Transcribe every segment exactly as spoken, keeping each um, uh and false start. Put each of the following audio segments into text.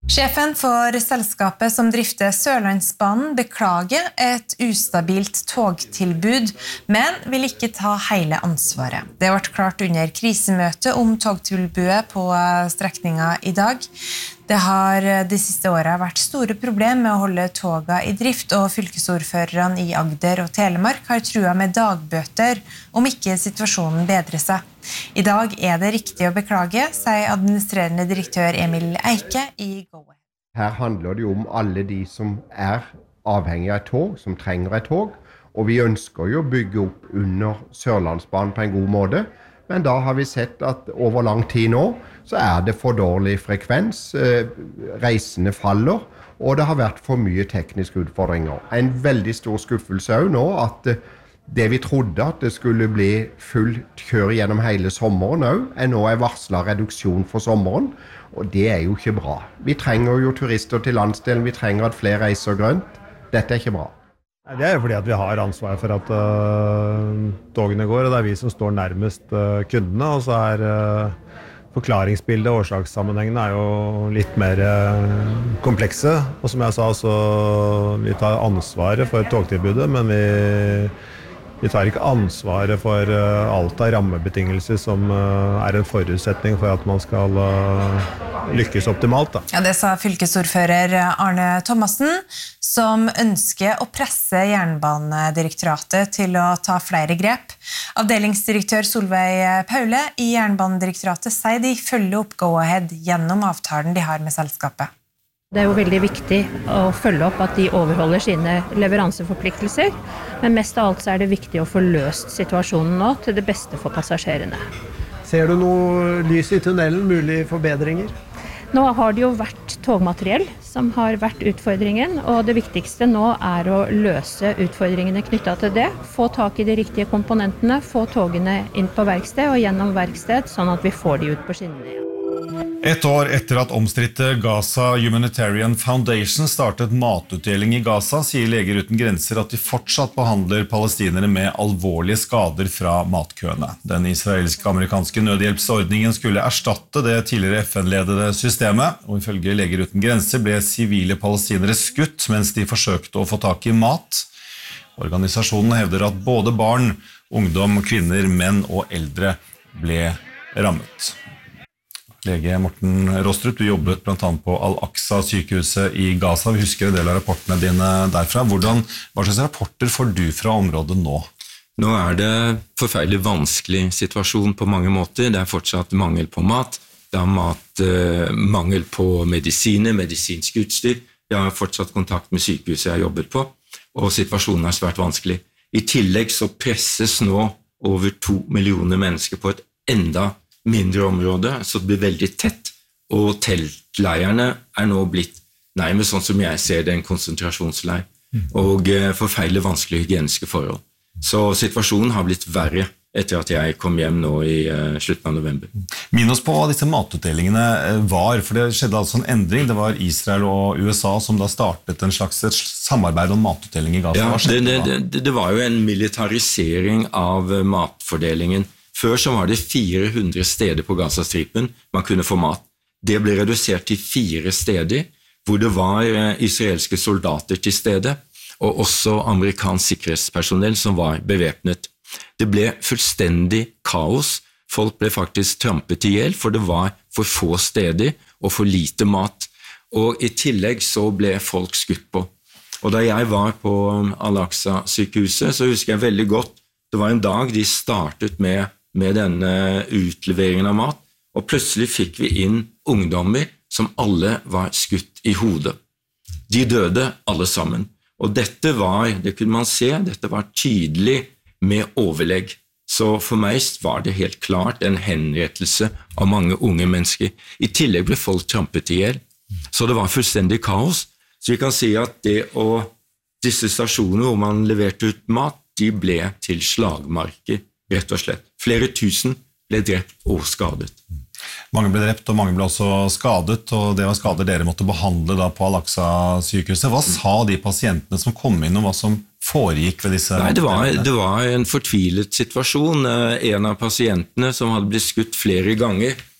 Sjefen for selskapet som drifter Sørlandsbanen beklager et ustabilt togtilbud, men vil ikke ta hele ansvaret. Det ble klart under krisemøte om togtilbudet på strekningen i dag. Det har de siste årene vært store problemer med å holde toga i drift, og fylkesordførerne i Agder og Telemark har trua med dagbøter om ikke situasjonen bedrer seg. I dag er det riktig å beklage, sier administrerende direktør Emil Eike i Go-Ahead. Her handler det jo om alle de som er avhengige av et tog, som trenger et tog, og vi ønsker jo å bygge opp under Sørlandsbanen på en god måte, men da har vi sett at over lang tid nå så er det for dårlig frekvens, reisene faller, og det har vært for mye tekniske utfordringer. En veldig stor skuffelse er jo nå at det vi trodde at det skulle bli full kjør gjennom hele sommeren også, er nå en varslet reduksjon for sommeren, og det er jo ikke bra. Vi trenger jo turister til landsdelen, vi trenger at flere reiser grønt. Dette er ikke bra. Det er jo fordi at vi har ansvar for at uh, togene går, og det er vi som står nærmest uh, kundene, og så er uh, forklaringsbildet og årsakssammenhengene er jo litt mer uh, komplekse, og som jeg sa, så vi tar ansvaret for togtilbudet, men vi Vi tar ikke ansvaret for uh, alt av rammebetingelser som uh, er en forutsetning for at man skal uh, lykkes optimalt. Da. Ja, det sa fylkesordfører Arne Thomassen, som ønsker å presse Jernbanedirektoratet til å ta flere grep. Avdelingsdirektør Solveig Paule i Jernbanedirektoratet sier de følger opp Go-Ahead gjennom avtalen de har med selskapet. Det er jo veldig viktig å følge opp at de overholder sine leveranseforpliktelser, men mest av alt så er det viktig å få løst situasjonen nå til det beste for passasjerene. Ser du noe lys i tunnelen, mulige forbedringer? Nå har det jo vært togmateriell som har vært utfordringen, og det viktigste nå er å løse utfordringene knyttet til det, få tak i de riktige komponentene, få togene inn på verksted og gjennom verksted, sånn at vi får de ut på skinnene igjen. Et år etter at omstridte Gaza Humanitarian Foundation startet matutdeling i Gaza, sier Leger uten grenser at de fortsatt behandler palestinere med alvorlige skader fra matkøene. Den israelsk-amerikanske nødhjelpsordningen skulle erstatte det tidligere F N-ledede systemet, og ifølge Leger uten grenser ble sivile palestinere skutt mens de forsøkte å få tak i mat. Organisasjonen hevder at både barn, ungdom, kvinner, menn og eldre ble rammet. Lege Morten Rostrup, du jobbet blant annet på Al-Aqsa-sykehuset i Gaza. Vi husker en del av rapportene dine derfra. Hvordan, hva slags rapporter får du fra området nå? Nå er det forferdelig vanskelig situasjon på mange måter. Det er fortsatt mangel på mat. Det er mat, eh, mangel på medisiner, medisinsk utstyr. Jeg har fortsatt kontakt med sykehuset jeg har jobbet på, og situasjonen er svært vanskelig. I tillegg så presses nå over to millioner mennesker på et enda mindre område, så det blir veldig tett, og teltleierne er nå blitt nærmest sånn som jeg ser det, en konsentrasjonsleir, og forferdelig vanskelige hygieniske forhold. Så situasjonen har blitt verre etter at jeg kom hjem nå i uh, slutten av november. Minn oss på hva disse matutdelingene var, for det skjedde altså en endring. Det var Israel og U S A som da startet en slags samarbeid om matutdeling i Gaza. Ja, det, det, det, det var jo en militarisering av matfordelingen. Før så var det fire hundre steder på Gazastripen man kunne få mat. Det ble redusert til fire steder, hvor det var israelske soldater til stede, og også amerikansk sikkerhetspersonell som var bevæpnet. Det ble fullstendig kaos. Folk ble faktisk trampet ihjel, for det var for få steder og for lite mat. Og i tillegg så ble folk skutt på. Og da jeg var på Al-Aqsa-sykehuset, så husker jeg veldig godt, det var en dag de startet med med denne utleveringen av mat, og plutselig fikk vi inn ungdommer som alle var skutt i hodet. De døde alle sammen, og dette var, det kunne man se, dette var tydelig med overlegg. Så for meg var det helt klart en henrettelse av mange unge mennesker. I tillegg ble folk trampet ihjel, så det var fullstendig kaos. Så vi kan si at det å, disse stasjonene hvor man leverte ut mat, de ble til slagmarker, rett og slett. Flere tusen ble drept og skadet. Mange ble drept, og mange ble også skadet, og det var skader dere måtte behandle da på Al-Aqsa-sykehuset. Hva sa de pasientene som kom inn, om hva som foregikk ved disse? Nei, det var, det var en fortvilet situasjon. En av pasientene som hadde blitt skutt flere ganger,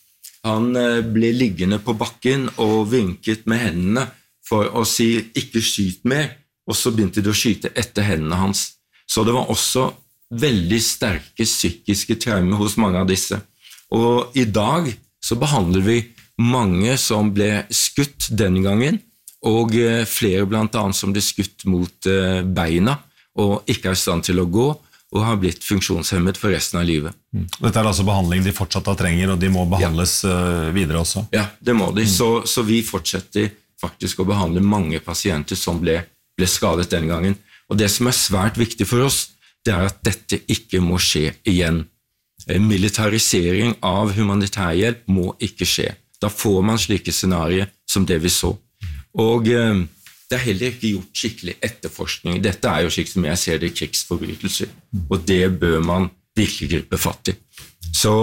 Han ble liggende på bakken og vinket med hendene for å si ikke skyt mer, og så begynte de å skyte etter hendene hans. Så det var også veldig sterke psykiske traumer hos mange av disse. Og i dag så behandler vi mange som ble skutt den gangen, og flere blant annet som ble skutt mot beina, og ikke er i stand til å gå, og har blitt funksjonshemmet for resten av livet. Mm. Dette er altså behandling de fortsatt trenger, og de må behandles ja. videre også? Ja, det må de. Mm. Så, så vi fortsetter faktisk å behandle mange pasienter som ble, ble skadet den gangen. Og det som er svært viktig for oss, det er at dette ikke må skje igjen. Militarisering av humanitærhjelp må ikke skje. Da får man slike scenarier som det vi så. Og eh, det er heller ikke gjort skikkelig etterforskning. Dette er jo slik som jeg ser det krigsforbrytelser, og det bør man virkelig gripe fatt i. Så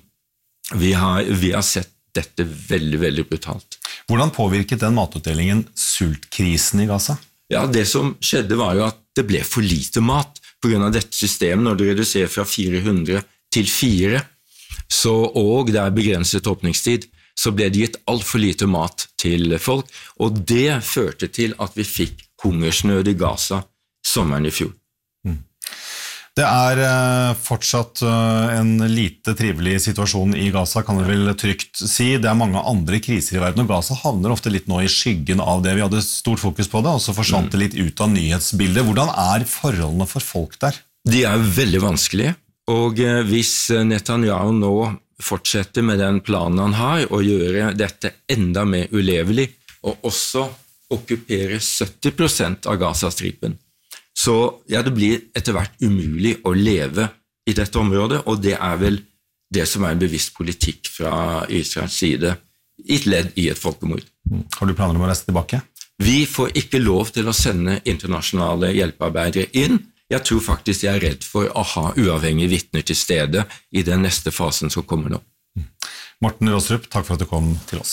vi har, vi har sett dette veldig, veldig brutalt. Hvordan påvirket den matutdelingen sultkrisen i Gaza? Ja, det som skjedde var jo at det ble for lite mat på grunn av dette systemet. Når det reduserer fra fire hundre til fire, så, og det er begrenset åpningstid, så ble det gitt alt for lite mat til folk, og det førte til at vi fikk hungersnød i Gaza sommeren i fjor. Mm. Det er uh, fortsatt uh, en lite trivelig situasjon i Gaza, kan vi vel trygt si. Det er mange andre kriser i verden, og Gaza havner ofte litt nå i skyggen av det. Vi hadde stort fokus på det, og så forsvant mm. det litt ut av nyhetsbildet. Hvordan er forholdene for folk der? De er veldig vanskelige, og uh, hvis Netanyahu nå fortsette med den planen han har, og gjøre dette enda mer ulevelig, og også okkupere sytti prosent av Gazastripen. Så ja, det blir etter hvert umulig å leve i dette området, og det er vel det som er en bevisst politikk fra Israels side, i et ledd i et folkemord. Har du planer om å reise tilbake? Vi får ikke lov til å sende internasjonale hjelpearbeidere inn. Jeg tror faktisk jeg er redd for å ha uavhengige vitner til stede i den neste fasen som kommer nå. Morten Raastrup, takk for at du kom til oss.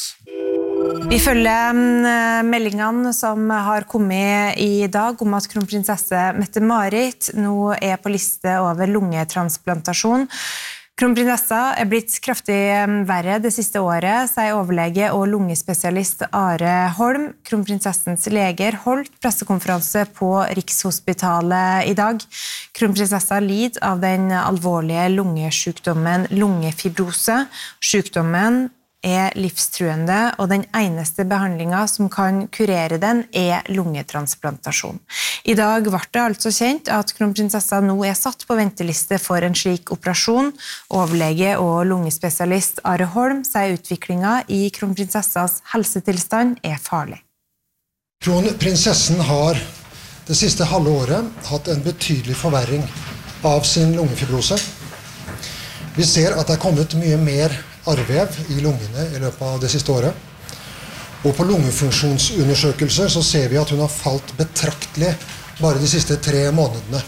Vi følger meldingene som har kommet i dag om at kronprinsesse Mette-Marit nå er på liste over lungetransplantasjon. Kronprinsessa er blitt kraftig verre det siste året, sier overlege og lungespesialist Are Holm. Kronprinsessens leger holdt pressekonferanse på Rikshospitalet i dag. Kronprinsessa lider av den alvorlige lungesykdommen lungefibrose. Sykdommen er livstruende, og den eneste behandlingen som kan kurere den er lungetransplantasjon. I dag ble det altså kjent at kronprinsessa nå er satt på venteliste for en slik operasjon. Overlege og lungespesialist Are Holm sier utviklingen i kronprinsessas helsetilstand er farlig. Kronprinsessen har det siste halve året hatt en betydelig forverring av sin lungefibrose. Vi ser at det er kommet mye mer arrvev i lungene i løpet av det siste året. Og på lungefunksjonsundersøkelser så ser vi at hun har falt betraktelig bare de siste tre månedene.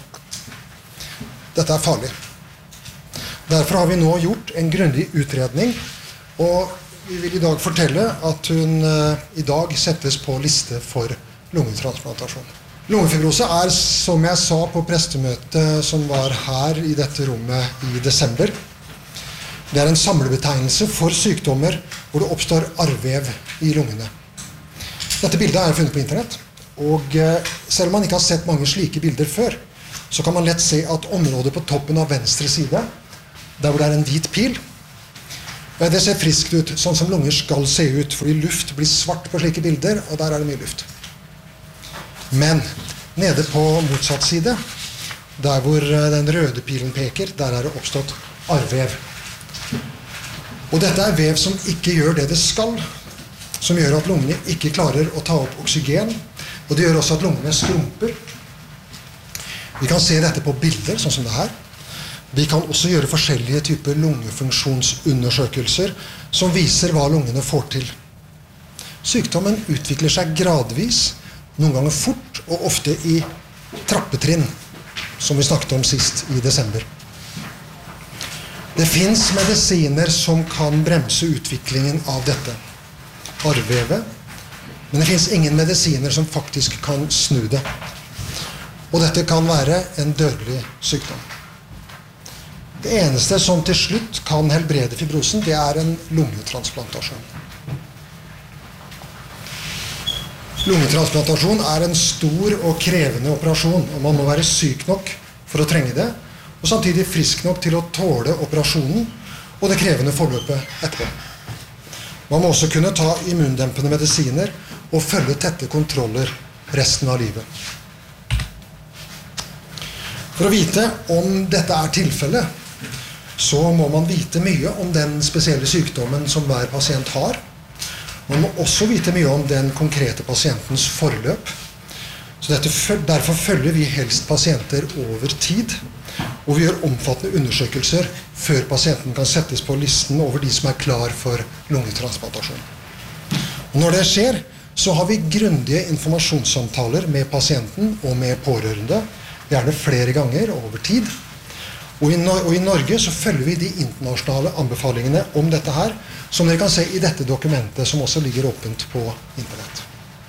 Dette er farlig. Derfor har vi nå gjort en grundig utredning, og vi vil i dag fortelle at hun i dag settes på liste for lungetransplantasjon. Lungefibrose er, som jeg sa på pressemøtet som var her i dette rommet i desember, det er en samlebetegnelse for sykdommer hvor det oppstår arrvev i lungene. Dette bildet er funnet på internett, og selv om man ikke har sett mange slike bilder før, så kan man lett se at området på toppen av venstre side, der hvor det er en hvit pil, det ser friskt ut, sånn som lunger skal se ut, fordi luft blir svart på slike bilder, og der er det mye luft. Men nede på motsatt side, der hvor den røde pilen peker, der er det oppstått arrvev. Og dette er vev som ikke gjør det det skal, som gjør at lungene ikke klarer å ta opp oksygen, og det gjør også at lungene skrumper. Vi kan se dette på bilder, sånn som det her. Vi kan også gjøre forskjellige typer lungefunksjonsundersøkelser som viser hva lungene får til. Sykdommen utvikler seg gradvis, noen ganger fort og ofte i trappetrinn, som vi snakket om sist i desember. Det finnes medisiner som kan bremse utviklingen av dette arrvevet, men det finnes ingen medisiner som faktisk kan snu det. Og dette kan være en dødelig sykdom. Det eneste som til slutt kan helbrede fibrosen, det er en lungetransplantasjon. Lungetransplantasjon er en stor og krevende operasjon, og man må være syk nok for å trenge det, og samtidig frisk nok til å tåle operasjonen og det krevende forløpet etterpå. Man må også kunne ta immundempende medisiner og følge tette kontroller resten av livet. For å vite om dette er tilfellet, så må man vite mye om den spesielle sykdommen som hver pasient har. Man må også vite mye om den konkrete pasientens forløp. Så dette, derfor følger vi helst pasienter over tid, og vi gjør omfattende undersøkelser før pasienten kan settes på listen over de som er klar for lungetransplantasjon. Og når det skjer, så har vi grundige informasjonssamtaler med pasienten og med pårørende, gjerne flere ganger over tid. Og i, Nor- og i Norge så følger vi de internasjonale anbefalingene om dette her, som dere kan se i dette dokumentet som også ligger åpent på internett.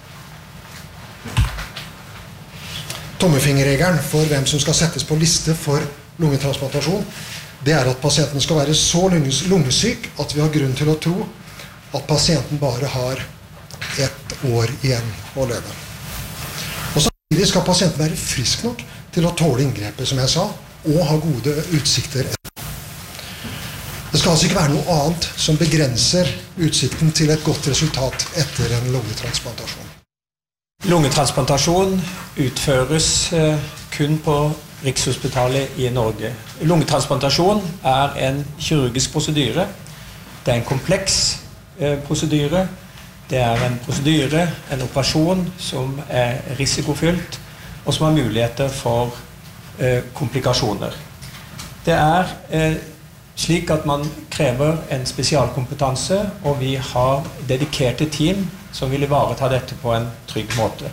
Tommefingerregelen for hvem som skal settes på liste for lungetransplantasjon, det er at pasienten skal være så lunges- lungesyk at vi har grunn til å tro at pasienten bare har ett år igjen å leve. Og samtidig skal pasienten være frisk nok til å tåle inngrepet, som jeg sa, og ha gode utsikter. Det skal altså ikke være noe annet som begrenser utsikten til et godt resultat etter en lungetransplantasjon. Lungetransplantasjon utføres eh, kun på Rikshospitalet i Norge. Lungetransplantasjon er en kirurgisk prosedyre. Det er en kompleks eh, prosedyre. Det er en prosedyre, en operasjon som er risikofylt, og som har muligheter for eh, komplikasjoner. Det er eh, slik at man krever en spesialkompetanse, og vi har dedikerte team som vil ivareta dette på en trygg måte.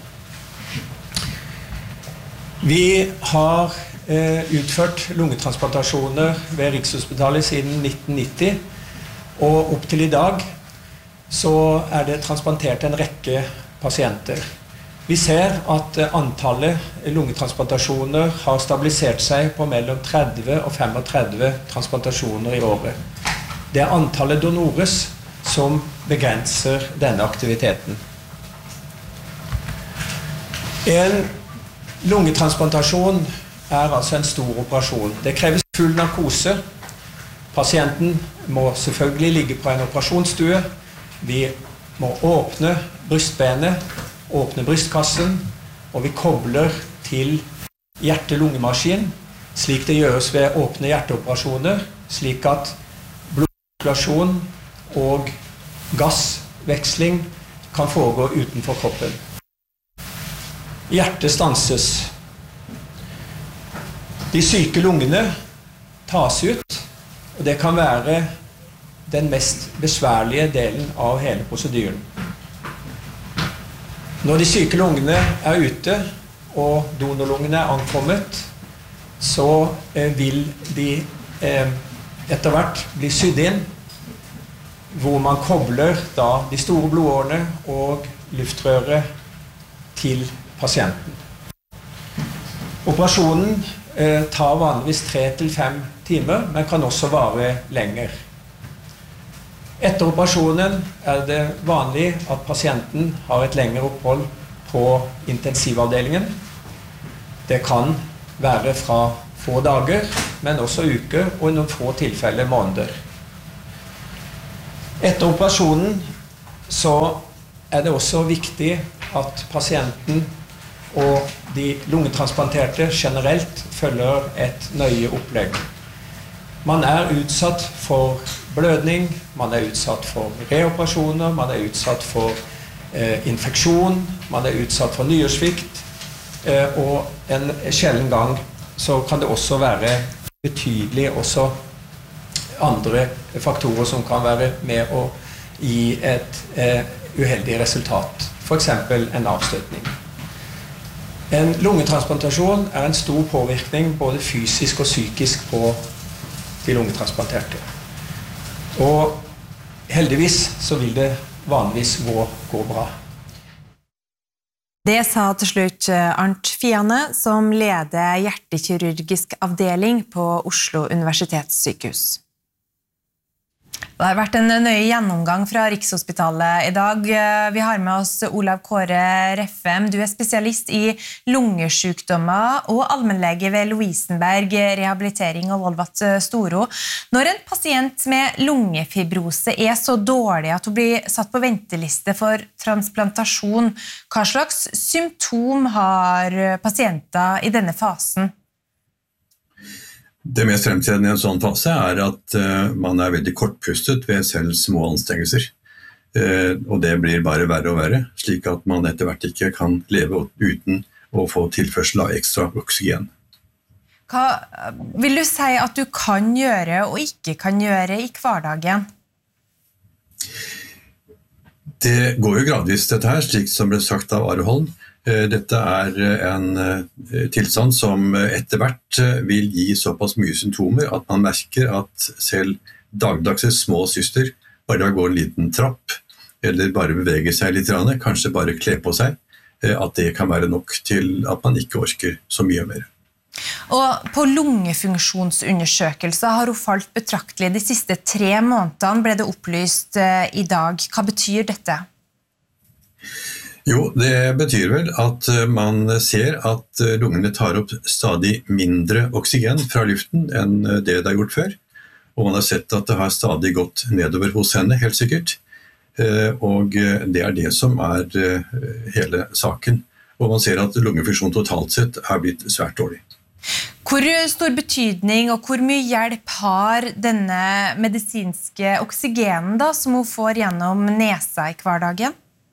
Vi har eh, utført lungetransplantasjoner ved Rikshospitalet siden nitten nitti, og opp til i dag så er det transplantert en rekke pasienter. Vi ser at antallet lungetransplantasjoner har stabilisert seg på mellom tretti og femogtretti transplantasjoner i året. Det er antallet donores som begrenser denne aktiviteten. En lungetransplantasjon er altså en stor operasjon. Det kreves full narkose. Pasienten må selvfølgelig ligge på en operasjonsstue. Vi må åpne brystbenet, åpne brystkassen, og vi kobler til hjerte-lungemaskin, slik det gjøres ved åpne hjerteoperasjoner, slik at blodsirkulasjon og gassveksling kan foregå utenfor kroppen. Hjertet stanses. De syke lungene tas ut, og det kan være den mest besværlige delen av hele prosedyren. Når de syke lungene er ute, og donorlungene er ankommet, så eh, vil de eh, etter hvert bli sydd inn, hvor man kobler da de store blodårene og luftrøret til pasienten. Operasjonen eh, tar vanligvis tre til fem timer, men kan også vare lenger. Etter operasjonen er det vanlig at pasienten har et lengre opphold på intensivavdelingen. Det kan være fra få dager, men også uker, og i noen få tilfeller måneder. Etter operasjonen så er det også viktig at pasienten og de lungetransplanterte generelt følger et nøye opplegg. Man er utsatt for blødning, man er utsatt for reoperasjoner, man er utsatt for eh, infeksjon, man er utsatt for nyresvikt, eh, og en sjelden gang så kan det også være betydelig også andre faktorer som kan være med å gi et eh, uheldig resultat, for eksempel en avstøtning. En lungetransplantasjon er en stor påvirkning både fysisk og psykisk på de lungetransplanterte. Og heldigvis så vil det vanligvis gå, gå bra. Det sa til slutt Arnt Fiane, som leder hjertekirurgisk avdeling på Oslo Universitetssykehus. Det har vært en nøye gjennomgang fra Rikshospitalet i dag. Vi har med oss Olav Kåre Reffem. Du er spesialist i lungesykdommer og allmennlege ved Lovisenberg rehabilitering og Volvat Storo. Når en pasient med lungefibrose er så dårlig at hun blir satt på venteliste for transplantasjon, hva slags symptom har pasienter i denne fasen? Det mest fremtredende i en sånn fase er at uh, man er veldig kortpustet ved selv små anstrengelser. Uh, og det blir bare verre og verre, slik at man etter hvert ikke kan leve uten å få tilførsel av ekstra oksygen. Hva vil du si at du kan gjøre og ikke kan gjøre i hverdagen? Det går jo gradvis dette her, slik som ble sagt av Are Holm. Dette er en tilstand som etter hvert vil gi såpass mye symptomer at man merker at selv dagligdagse små syster bare går en liten trapp, eller bare beveger seg litt, kanskje bare kle på seg, at det kan være nok til at man ikke orker så mye mer. Og på lungefunksjonsundersøkelser har hun falt betraktelig de siste tre månedene, ble det opplyst i dag. Hva betyr dette? Jo, det betyr vel at man ser at lungene tar opp stadig mindre oksygen fra luften enn det det har gjort før. Og man har sett at det har stadig gått nedover hos henne, helt sikkert. Og det er det som er hele saken. Og man ser at lungefunksjon totalt sett har blitt svært dårlig. Hvor stor betydning og hvor mye hjelp har denne medisinske oksygenen da, som hun får gjennom nesa i hverdagen?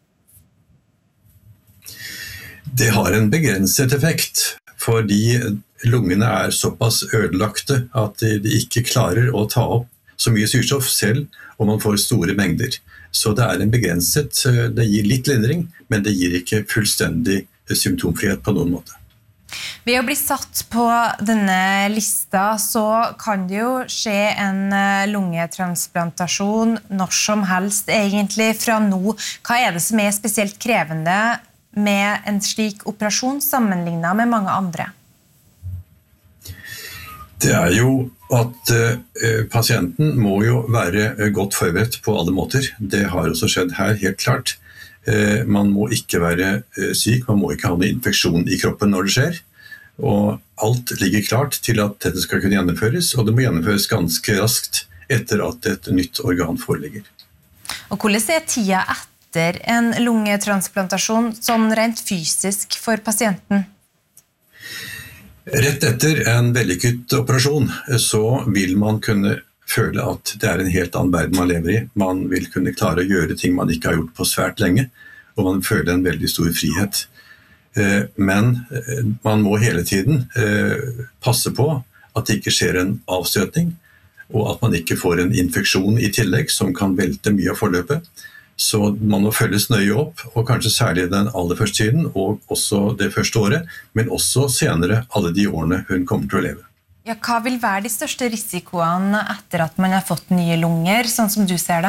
Det har en begrenset effekt, fordi lungene er såpass ødelagte at de ikke klarer å ta opp så mye syrstoff selv, og man får store mengder. Så det er en begrenset, det gir litt lindring, men det gir ikke fullstendig symptomfrihet på noen måte. Ved å bli satt på denne lista så kan det jo skje en lungetransplantasjon når som helst egentlig fra nå. Hva er det som er spesielt krevende med en slik operasjon sammenlignet med mange andre? Det er jo at uh, pasienten må jo være godt forberedt på alle måter. Det har også skjedd her, helt klart. Uh, man må ikke være uh, syk, man må ikke ha noen infeksjon i kroppen når det skjer. Og alt ligger klart til at dette skal kunne gjennomføres, og det må gjennomføres ganske raskt etter at et nytt organ foreligger. Og hvordan er tida etter en lungetransplantasjon sånn rent fysisk for pasienten? Rett etter en vellykket operasjon så vil man kunne føle at det er en helt annen verden man lever i. Man vil kunne klare å gjøre ting man ikke har gjort på svært lenge, og man føler en veldig stor frihet. Men man må hele tiden passe på at det ikke skjer en avstøtning, og at man ikke får en infeksjon i tillegg som kan velte mye av forløpet. Så man må følges nøye opp, og kanskje særlig den aller første tiden, og også det første året, men også senere alle de årene hun kommer til å leve. Ja, hva vil være de største risikoene etter at man har fått nye lunger, sånn som du ser det?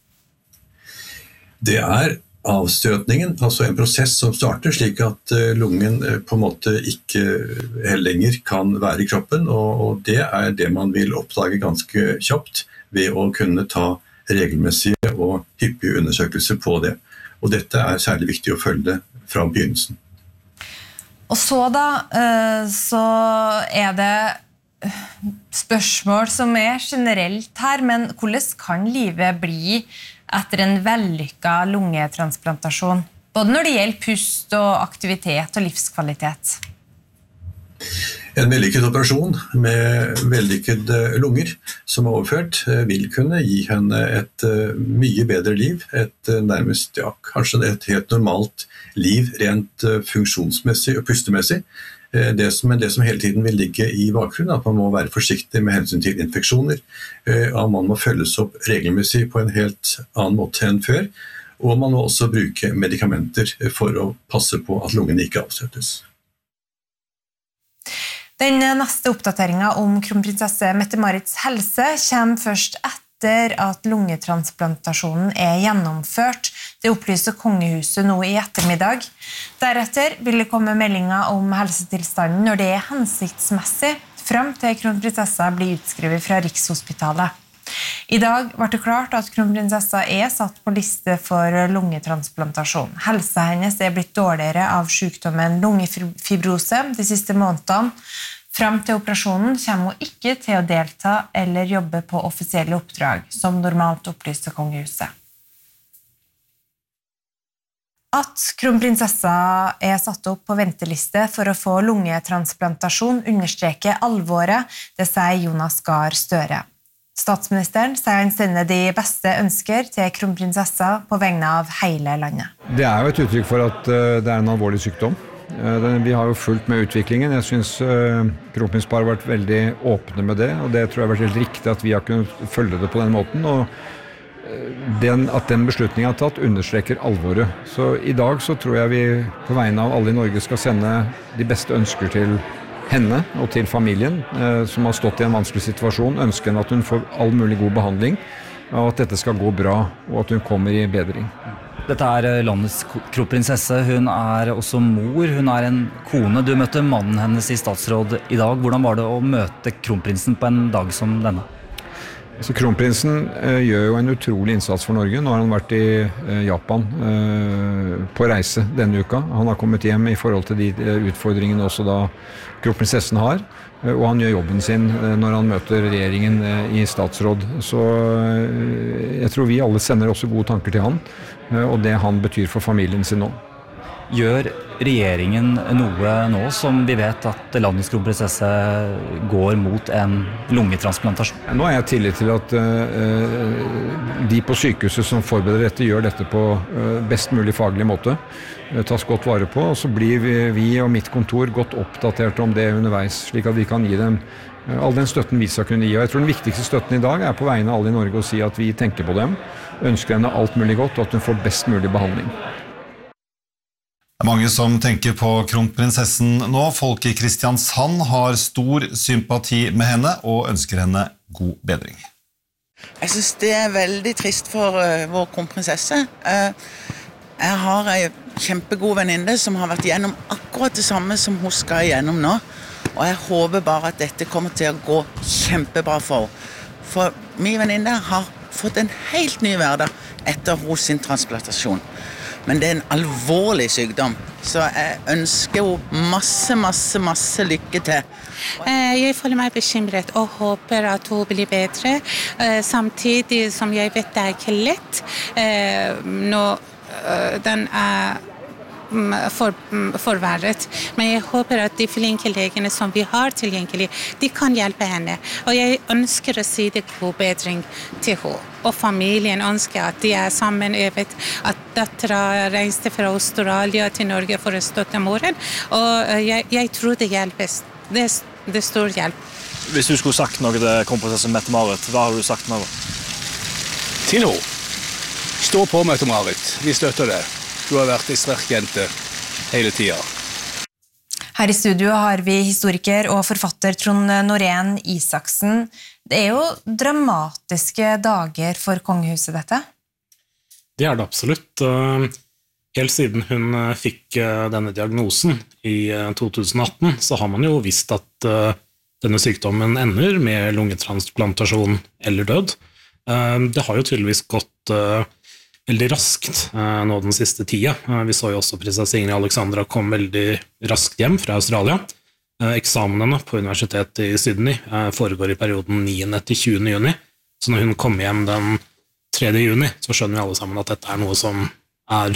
Det er avstøtningen, altså en prosess som starter slik at lungen på en måte ikke lenger kan være i kroppen, og det er det man vil oppdage ganske kjapt ved å kunne ta regelmessige og hyppige undersøkelser på det. Og dette er særlig viktig å følge fra begynnelsen. Og så da, så er det spørsmål som er generelt her, men hvordan kan livet bli etter en vellykket lungetransplantasjon? Både når det gjelder pust og aktivitet og livskvalitet. En vellykket operasjon med vellykkede lunger som er overført vil kunne gi henne et mye bedre liv, et nærmest, ja, kanskje et helt normalt liv rent funksjonsmessig og pustemessig. Det som, men det som hele tiden vil ligge i bakgrunnen, at man må være forsiktig med hensyn til infeksjoner, at man må følges opp regelmessig på en helt annen måte enn før, og man må også bruke medikamenter for å passe på at lungene ikke avstøtes. Den neste oppdateringen om kronprinsesse Mette-Marits helse kommer først etter etter at lungetransplantasjonen er gjennomført. Det opplyser kongehuset nå i ettermiddag. Deretter vil det komme meldinger om helsetilstanden når det er hensiktsmessig, frem til kronprinsessa blir utskrevet fra Rikshospitalet. I dag var det klart at kronprinsessa er satt på liste for lungetransplantasjon. Helsa hennes er blitt dårligere av sykdommen lungefibrose de siste månedene. Frem til operasjonen kommer hun ikke til å delta eller jobbe på offisielle oppdrag, som normalt opplyste kongehuset. At kronprinsessa er satt opp på venteliste for å få lungetransplantasjon understreker alvoret, det sier Jonas Gahr Støre. Statsministeren sier han sender de beste ønsker til kronprinsessa på vegne av hele landet. Det er jo et uttrykk for at det er en alvorlig sykdom. Vi har jo fulgt med utviklingen. Jeg synes kronprinsparet har vært veldig åpne med det, og det tror jeg har vært helt riktig at vi har kunnet følge det på den måten. Og den, at den beslutningen er tatt understreker alvoret. Så i dag så tror jeg vi på vegne av alle i Norge skal sende de beste ønsker til henne og til familien eh, som har stått i en vanskelig situasjon, ønsker henne at hun får all mulig god behandling, og at dette skal gå bra, og at hun kommer i bedring. Dette er landets kronprinsesse, hun er også mor, hun er en kone. Du møtte mannen hennes i statsråd i dag. Hvordan var det å møte kronprinsen på en dag som denne? Så kronprinsen eh, gjør jo en utrolig innsats for Norge. Nå har han vært i eh, Japan eh, på reise denne uka. Han har kommet hjem i forhold til de eh, utfordringene også da kronprinsessen har, eh, og han gjør jobben sin eh, når han møter regjeringen eh, i statsråd. Så eh, jeg tror vi alle sender også gode tanker til han, eh, og det han betyr for familien sin nå. Gjør regjeringen noe nå som vi vet at landets kronprinsesse går mot en lungetransplantasjon? Nå har jeg tillit til at uh, de på sykehuset som forbereder dette gjør dette på uh, best mulig faglig måte, uh, tas godt vare på, og så blir vi, vi og mitt kontor godt oppdatert om det underveis, slik at vi kan gi dem uh, all den støtten vi skal kunne gi. Og jeg tror den viktigste støtten i dag er på vegne av alle i Norge å si at vi tenker på dem, ønsker henne alt mulig godt, og at hun får best mulig behandling. Mange som tenker på kronprinsessen nå. Folk i Kristiansand har stor sympati med henne og ønsker henne god bedring. Jeg synes det er veldig trist for uh, vår kronprinsesse. Uh, jeg har en kjempegod venninne som har vært gjennom akkurat det samme som hun skal gjennom nå. Og jeg håper bare at dette kommer til å gå kjempebra for henne. For min venninne har fått en helt ny hverdag etter hos sin transplantasjon. Men det er en alvorlig sykdom, så jeg ønsker henne masse, masse, masse lykke til. Jeg føler meg bekymret og håper at hun blir bedre, samtidig som jeg vet det er ikke lett når den er for, forverret. Men jeg håper at de flinke legene som vi har tilgjengelig, de kan hjelpe henne. Og jeg ønsker å si det god bedring til henne. Og familien ønsker at de er sammen. Jeg vet at datteren reiste fra Australia til Norge for å støtte moren. Og jeg, jeg tror det hjelpes. Det, det er stor hjelp. Hvis du skulle sagt noe til kronprinsessen Mette-Marit, hva har du sagt nå? Til nå. Stå på, Mette-Marit. Vi støtter det. Du har vært en sterk jente hele tiden. Her i studio har vi historiker og forfatter Trond Norén Isaksen. Det er jo dramatiske dager for kongehuset, dette? Det er det absolutt. Helt siden hun fikk denne diagnosen i to tusen atten, så har man jo visst at denne sykdommen ender med lungetransplantasjon eller død. Det har jo tydeligvis gått veldig raskt nå den siste tida. Vi så jo også prinsesse Ingrid Alexandra kom veldig raskt hjem fra Australia. Eksamenene på universitetet i Sydney foregår i perioden niende til tjuende juni. Så når hun kommer hjem den tredje juni, så skjønner vi alle sammen at dette er noe som er